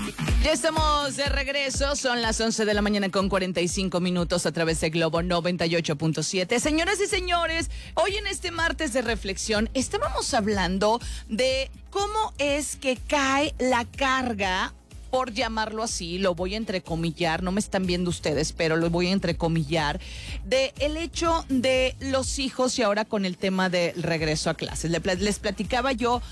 Ya estamos de regreso, son las 11 de la mañana con 45 minutos a través de Globo 98.7. Señoras y señores, hoy en este martes de reflexión estábamos hablando de cómo es que cae la carga, por llamarlo así, lo voy a entrecomillar, no me están viendo ustedes, pero lo voy a entrecomillar, de el hecho de los hijos y ahora con el tema del regreso a clases. Les platicaba yo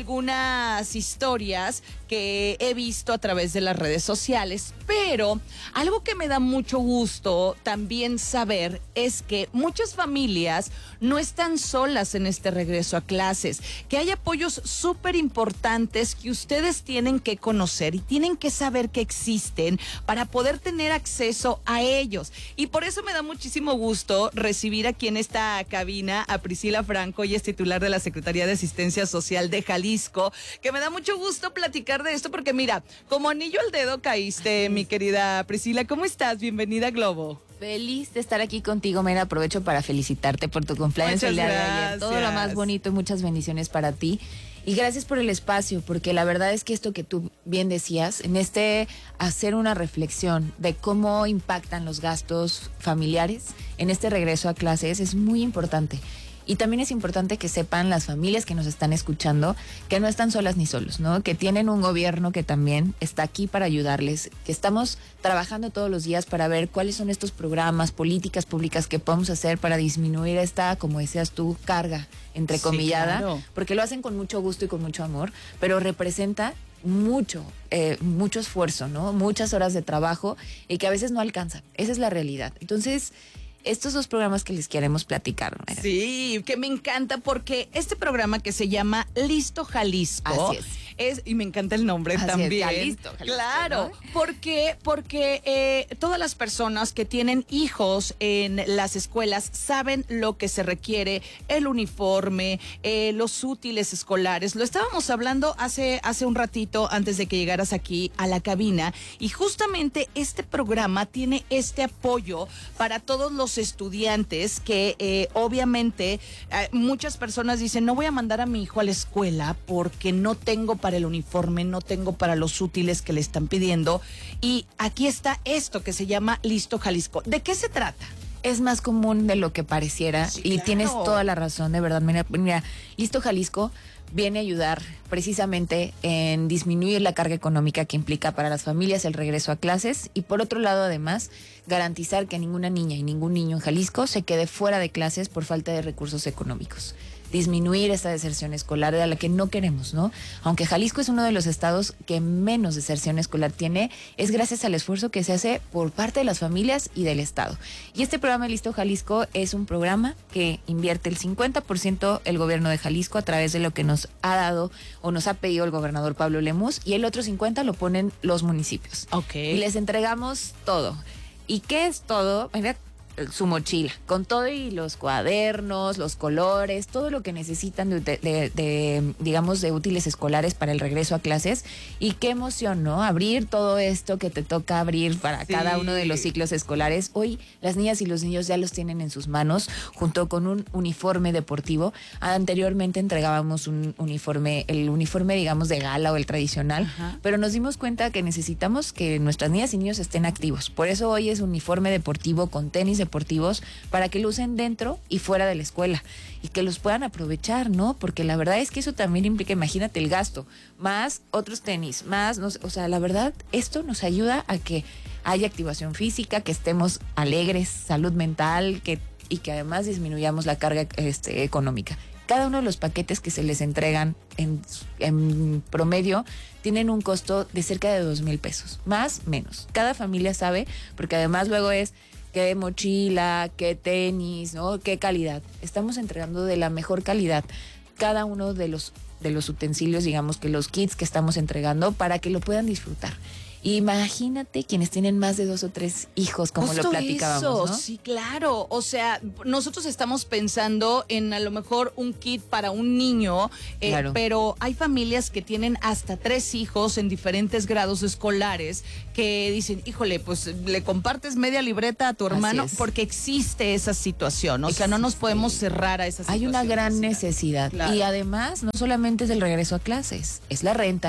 algunas historias que he visto a través de las redes sociales, pero algo que me da mucho gusto también saber es que muchas familias no están solas en este regreso a clases, que hay apoyos súper importantes que ustedes tienen que conocer y tienen que saber que existen para poder tener acceso a ellos. Y por eso me da muchísimo gusto recibir aquí en esta cabina a Priscila Franco, ella es titular de la Secretaría de Asistencia Social de Jalisco, que me da mucho gusto platicar de esto porque mira, como anillo al dedo caíste, mi querida Priscila. ¿Cómo estás? Bienvenida a Globo. Feliz de estar aquí contigo, Mera. Aprovecho para felicitarte por tu cumpleaños el día de ayer. Todo lo más bonito y muchas bendiciones para ti. Y gracias por el espacio, porque la verdad es que esto que tú bien decías, en hacer una reflexión de cómo impactan los gastos familiares en este regreso a clases es muy importante. Y también es importante que sepan las familias que nos están escuchando que no están solas ni solos, ¿no? Que tienen un gobierno que también está aquí para ayudarles, que estamos trabajando todos los días para ver cuáles son estos programas, políticas públicas que podemos hacer para disminuir esta, como decías tú, carga entrecomillada, sí, claro, porque lo hacen con mucho gusto y con mucho amor, pero representa mucho esfuerzo, ¿no? Muchas horas de trabajo y que a veces no alcanzan. Esa es la realidad. Entonces, estos dos programas que les queremos platicar, ¿no? Sí, que me encanta porque este programa que se llama Listo Jalisco y me encanta el nombre así también. Ya, Listo Jalisco, claro, ¿no? Porque todas las personas que tienen hijos en las escuelas saben lo que se requiere, el uniforme, los útiles escolares. Lo estábamos hablando hace un ratito antes de que llegaras aquí a la cabina y justamente este programa tiene este apoyo para todos los estudiantes que obviamente muchas personas dicen no voy a mandar a mi hijo a la escuela porque no tengo para el uniforme, no tengo para los útiles que le están pidiendo y aquí está esto que se llama Listo Jalisco. ¿De qué se trata? Es más común de lo que pareciera, sí, y claro, tienes toda la razón, de verdad. Mira, Listo Jalisco viene a ayudar precisamente en disminuir la carga económica que implica para las familias el regreso a clases y por otro lado además garantizar que ninguna niña y ningún niño en Jalisco se quede fuera de clases por falta de recursos económicos. Disminuir esta deserción escolar a la que no queremos, ¿no? Aunque Jalisco es uno de los estados que menos deserción escolar tiene, es gracias al esfuerzo que se hace por parte de las familias y del estado. Y este programa Listo Jalisco es un programa que invierte el 50% el gobierno de Jalisco a través de lo que nos ha dado o nos ha pedido el gobernador Pablo Lemus y el otro 50% lo ponen los municipios. Okay. Y les entregamos todo. ¿Y qué es todo? Mira, su mochila, con todo y los cuadernos, los colores, todo lo que necesitan digamos, de útiles escolares para el regreso a clases. Y qué emoción, ¿no? Abrir todo esto que te toca abrir para cada uno de los ciclos escolares. Hoy las niñas y los niños ya los tienen en sus manos, junto con un uniforme deportivo. Anteriormente entregábamos un uniforme, el uniforme, digamos, de gala o el tradicional, pero nos dimos cuenta que necesitamos que nuestras niñas y niños estén activos. Por eso hoy es uniforme deportivo con tenis deportivos para que lo usen dentro y fuera de la escuela y que los puedan aprovechar, ¿no? Porque la verdad es que eso también implica, imagínate el gasto, más otros tenis, más, no, o sea, la verdad, esto nos ayuda a que haya activación física, que estemos alegres, salud mental, y que además disminuyamos la carga económica. Cada uno de los paquetes que se les entregan en promedio tienen un costo de cerca de 2,000 pesos, más, menos. Cada familia sabe, porque además luego es qué mochila, qué tenis, ¿no? Qué calidad. Estamos entregando de la mejor calidad cada uno de los utensilios, digamos que los kits que estamos entregando para que lo puedan disfrutar. Imagínate quienes tienen más de 2 o 3 hijos, como justo lo platicábamos, ¿no? Sí, claro. O sea, nosotros estamos pensando en a lo mejor un kit para un niño, claro, pero hay familias que tienen hasta 3 hijos en diferentes grados escolares que dicen, híjole, pues le compartes media libreta a tu hermano porque existe esa situación. O sea, no nos podemos cerrar a esa situación. Hay una gran necesidad. Claro. Y además, no solamente es el regreso a clases, es la renta,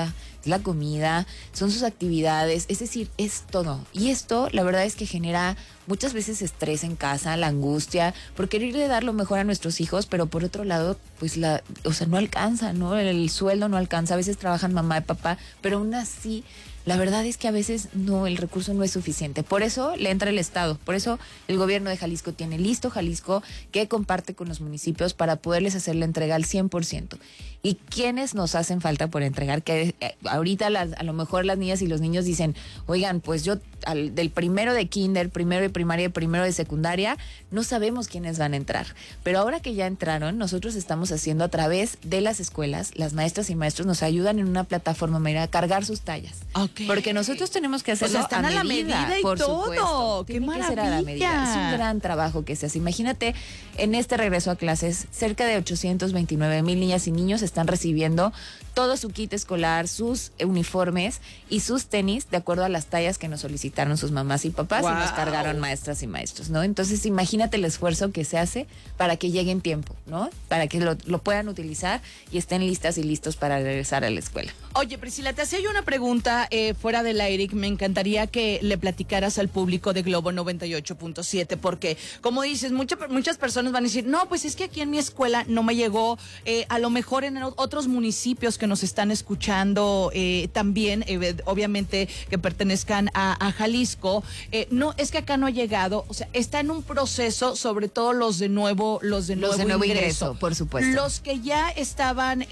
la comida, son sus actividades, es decir, es todo. Y esto, la verdad es que genera muchas veces estrés en casa, la angustia, por quererle dar lo mejor a nuestros hijos, pero por otro lado, pues no alcanza, ¿no? El sueldo no alcanza, a veces trabajan mamá y papá, pero aún así, la verdad es que a veces no, el recurso no es suficiente. Por eso le entra el Estado, por eso el gobierno de Jalisco tiene listo Jalisco, que comparte con los municipios para poderles hacer la entrega al 100%. ¿Y quiénes nos hacen falta por entregar? Que ahorita a lo mejor las niñas y los niños dicen, oigan, pues yo del primero de kinder, primero de primaria y primero de secundaria, no sabemos quiénes van a entrar. Pero ahora que ya entraron, nosotros estamos haciendo a través de las escuelas, las maestras y maestros nos ayudan en una plataforma a cargar sus tallas. Okay. Porque nosotros tenemos que hacerlo están a la medida y por todo. Supuesto. ¡Qué Tiene maravilla! que ser a la medida. Es un gran trabajo que se hace. Imagínate, en este regreso a clases, cerca de 829,000 niñas y niños están recibiendo todo su kit escolar, sus uniformes y sus tenis de acuerdo a las tallas que nos solicitaron sus mamás y papás y nos cargaron maestras y maestros, ¿no? Entonces imagínate el esfuerzo que se hace para que llegue en tiempo, ¿no? Para que lo puedan utilizar y estén listas y listos para regresar a la escuela. Oye, Priscila, te hacía yo una pregunta fuera del aire. Me encantaría que le platicaras al público de Globo 98.7 porque, como dices, muchas personas van a decir, no, pues es que aquí en mi escuela no me llegó, a lo mejor en otros municipios que nos están escuchando también, obviamente que pertenezcan a Jalisco, no, es que acá no ha llegado, o sea, está en un proceso, sobre todo los de nuevo ingreso, por supuesto. Los que ya estaban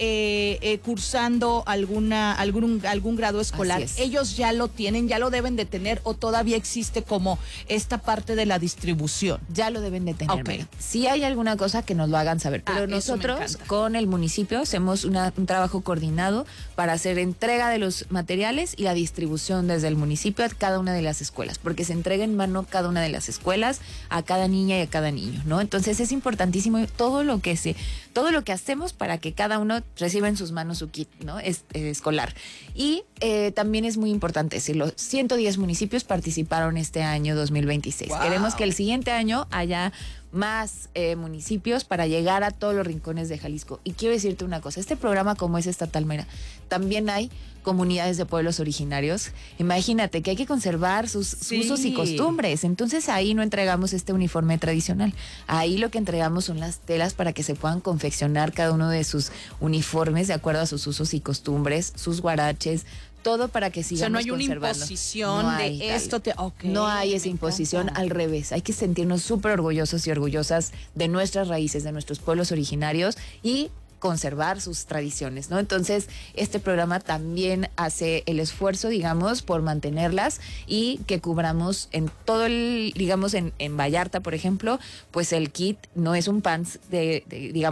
cursando algún grado escolar, ellos ya lo tienen, ya lo deben de tener o todavía existe como esta parte de la distribución. Ya lo deben de tener. Okay. Si hay alguna cosa que nos lo hagan saber, pero nosotros con el municipio hacemos un trabajo coordinado para hacer entrega de los materiales y la distribución desde el municipio a cada una de las escuelas, porque se entrega en mano cada una de las escuelas a cada niña y a cada niño, ¿no? Entonces es importantísimo todo lo que hacemos para que cada uno reciba en sus manos su kit, ¿no? Escolar. Y también es muy importante decirlo, 110 municipios participaron este año 2026. Wow. Queremos que el siguiente año haya más municipios para llegar a todos los rincones de Jalisco. Y quiero decirte una cosa, este programa como es Estatal Mera, también hay comunidades de pueblos originarios. Imagínate que hay que conservar sus usos y costumbres. Entonces ahí no entregamos este uniforme tradicional. Ahí lo que entregamos son las telas para que se puedan confeccionar cada uno de sus uniformes de acuerdo a sus usos y costumbres, sus guaraches, todo para que sigamos conservando. O sea, no hay una imposición de esto. No hay esa imposición, al revés. Hay que sentirnos súper orgullosos y orgullosas de nuestras raíces, de nuestros pueblos originarios y conservar sus tradiciones, ¿no? Entonces, este programa también hace el esfuerzo, digamos, por mantenerlas y que cubramos en todo digamos, en Vallarta, por ejemplo, pues el kit no es un pants de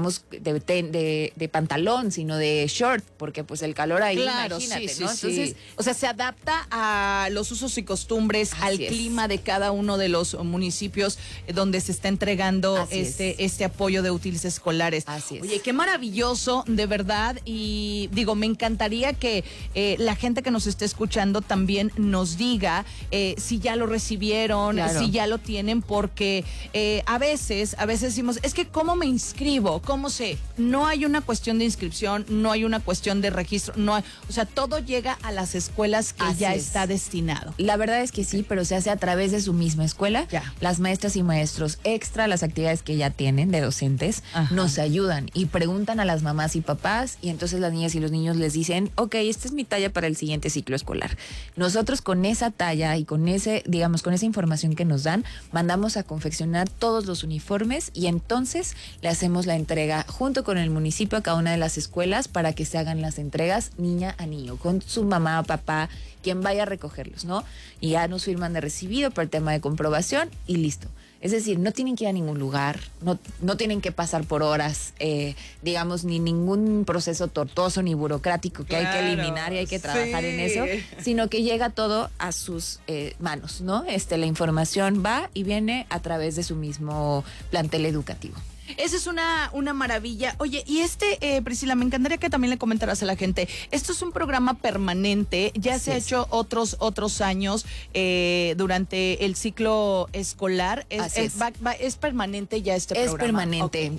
pantalón, sino de short, porque pues el calor ahí, claro, imagínate, sí, ¿no? Entonces, o sea, se adapta a los usos y costumbres, al clima de cada uno de los municipios donde se está entregando este apoyo de útiles escolares. Así es. Oye, qué maravilloso, de verdad, y digo, me encantaría que la gente que nos esté escuchando también nos diga si ya lo recibieron, claro, si ya lo tienen, porque a veces decimos, es que ¿cómo me inscribo? ¿Cómo sé? No hay una cuestión de inscripción, no hay una cuestión de registro, no hay, o sea, todo llega a las escuelas que ya está destinado. La verdad es que sí, pero se hace a través de su misma escuela. Ya. Las maestras y maestros extra las actividades que ya tienen de docentes nos ayudan y preguntan a las mamás y papás y entonces las niñas y los niños les dicen, ok, esta es mi talla para el siguiente ciclo escolar. Nosotros con esa talla y con esa información que nos dan, mandamos a confeccionar todos los uniformes y entonces le hacemos la entrega junto con el municipio a cada una de las escuelas para que se hagan las entregas niña a niño, con su mamá o papá, quien vaya a recogerlos, ¿no? Y ya nos firman de recibido por el tema de comprobación y listo. Es decir, no tienen que ir a ningún lugar, no tienen que pasar por horas, digamos, ni ningún proceso tortuoso ni burocrático que hay que eliminar y hay que trabajar en eso, sino que llega todo a sus manos, ¿no? La información va y viene a través de su mismo plantel educativo. Esa es una maravilla. Oye, y Priscila, me encantaría que también le comentaras a la gente, esto es un programa permanente, ya se ha hecho otros años durante el ciclo escolar, es permanente ya este programa. Es permanente. Okay.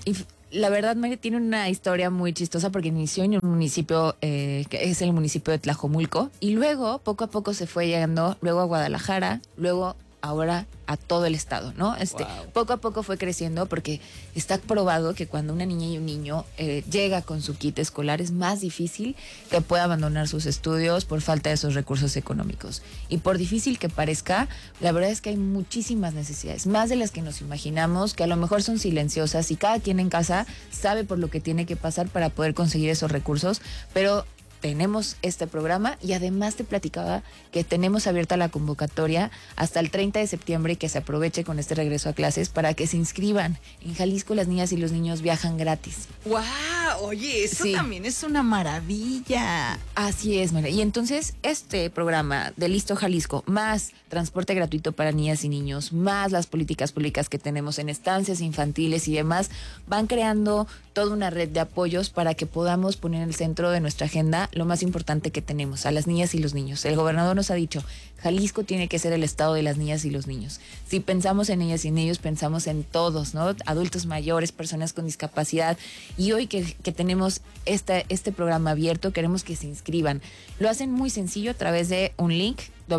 la verdad, María, tiene una historia muy chistosa porque inició en un municipio que es el municipio de Tlajomulco y luego, poco a poco, se fue llegando luego a Guadalajara, luego ahora a todo el estado, ¿no? Poco a poco fue creciendo porque está probado que cuando una niña y un niño llega con su kit escolar es más difícil que pueda abandonar sus estudios por falta de esos recursos económicos. Y por difícil que parezca, la verdad es que hay muchísimas necesidades, más de las que nos imaginamos, que a lo mejor son silenciosas y cada quien en casa sabe por lo que tiene que pasar para poder conseguir esos recursos, pero tenemos este programa y además te platicaba que tenemos abierta la convocatoria hasta el 30 de septiembre y que se aproveche con este regreso a clases para que se inscriban. En Jalisco las niñas y los niños viajan gratis. ¡Wow! Oye, eso también es una maravilla. Así es, María. Y entonces este programa de Listo Jalisco, más transporte gratuito para niñas y niños, más las políticas públicas que tenemos en estancias infantiles y demás, van creando toda una red de apoyos para que podamos poner en el centro de nuestra agenda lo más importante que tenemos, a las niñas y los niños. El gobernador nos ha dicho, Jalisco tiene que ser el estado de las niñas y los niños. Si pensamos en ellas y en ellos, pensamos en todos, ¿no? Adultos mayores, personas con discapacidad. Y hoy que tenemos este programa abierto, queremos que se inscriban. Lo hacen muy sencillo a través de un link,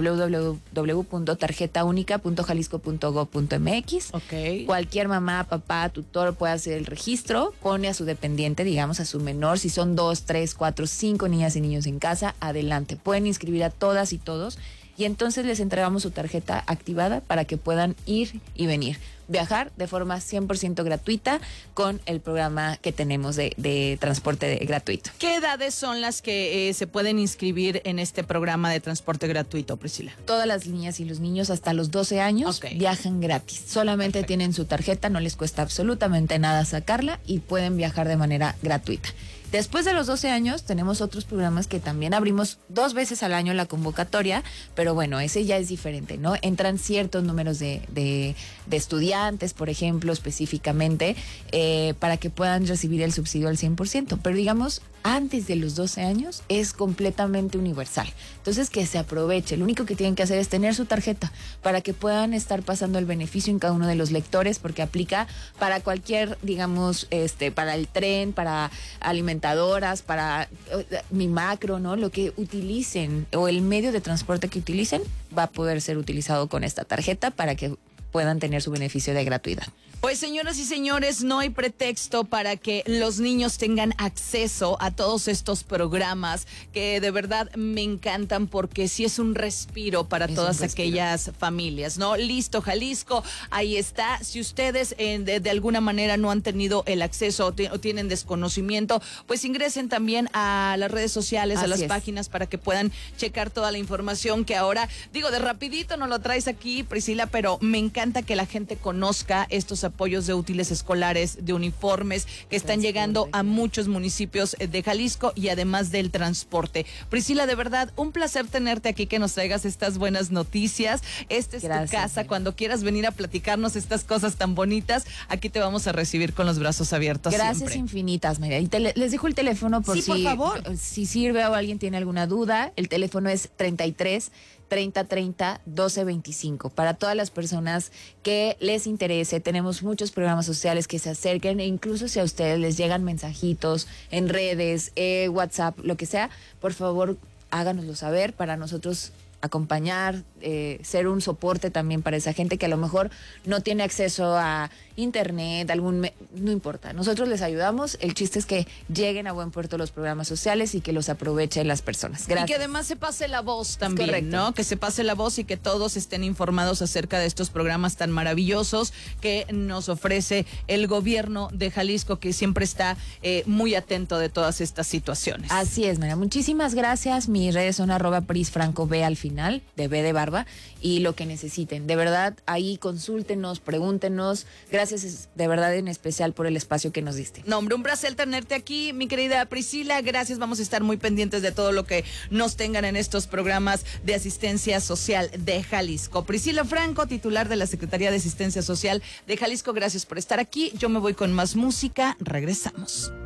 www.tarjetaúnica.jalisco.gov.mx. Okay. Cualquier mamá, papá, tutor puede hacer el registro, pone a su dependiente, digamos a su menor, si son 2, 3, 4, 5 niñas y niños en casa, adelante. Pueden inscribir a todas y todos y entonces les entregamos su tarjeta activada para que puedan ir y venir. Viajar de forma 100% gratuita con el programa que tenemos de transporte gratuito. ¿Qué edades son las que se pueden inscribir en este programa de transporte gratuito, Priscila? Todas las niñas y los niños hasta los 12 años viajan gratis. Solamente tienen su tarjeta, no les cuesta absolutamente nada sacarla y pueden viajar de manera gratuita. Después de los 12 años tenemos otros programas que también abrimos 2 veces al año la convocatoria, pero bueno, ese ya es diferente, ¿no? Entran ciertos números de estudiantes, por ejemplo, específicamente, para que puedan recibir el subsidio al 100%. Pero digamos, antes de los 12 años es completamente universal. Entonces, que se aproveche. Lo único que tienen que hacer es tener su tarjeta para que puedan estar pasando el beneficio en cada uno de los lectores, porque aplica para cualquier, digamos, para el tren, para alimentadoras, para mi macro, ¿no? Lo que utilicen o el medio de transporte que utilicen va a poder ser utilizado con esta tarjeta para que puedan tener su beneficio de gratuidad. Pues señoras y señores, no hay pretexto para que los niños tengan acceso a todos estos programas que de verdad me encantan porque sí es un respiro para todas aquellas familias, ¿no? Listo, Jalisco, ahí está. Si ustedes de alguna manera no han tenido el acceso o tienen desconocimiento, pues ingresen también a las redes sociales, a las páginas para que puedan checar toda la información que ahora, digo, de rapidito no lo traes aquí, Priscila, pero me encanta que la gente conozca estos apoyos de útiles escolares, de uniformes que están llegando a muchos municipios de Jalisco y además del transporte. Priscila, de verdad, un placer tenerte aquí, que nos traigas estas buenas noticias. Esta es tu casa. Cuando quieras venir a platicarnos estas cosas tan bonitas, aquí te vamos a recibir con los brazos abiertos. Gracias siempre. Infinitas, María. Y les dejo el teléfono por favor. Si sirve o alguien tiene alguna duda. El teléfono es 33 30 30 12 25. Para todas las personas que les interese, tenemos muchos programas sociales que se acerquen e incluso si a ustedes les llegan mensajitos en redes, WhatsApp, lo que sea, por favor háganoslo saber para nosotros acompañar, ser un soporte también para esa gente que a lo mejor no tiene acceso a internet, no importa. Nosotros les ayudamos. El chiste es que lleguen a buen puerto los programas sociales y que los aprovechen las personas. Gracias. Y que además se pase la voz también, ¿no? Que se pase la voz y que todos estén informados acerca de estos programas tan maravillosos que nos ofrece el gobierno de Jalisco, que siempre está muy atento de todas estas situaciones. Así es, María. Muchísimas gracias. Mis redes son @PrisFrancoB al final, de B de barba, y lo que necesiten. De verdad, ahí consúltenos, pregúntenos. Gracias de verdad en especial por el espacio que nos diste. No, hombre, un placer tenerte aquí, mi querida Priscila. Gracias, vamos a estar muy pendientes de todo lo que nos tengan en estos programas de asistencia social de Jalisco. Priscila Franco, titular de la Secretaría de Asistencia Social de Jalisco, gracias por estar aquí. Yo me voy con más música, regresamos.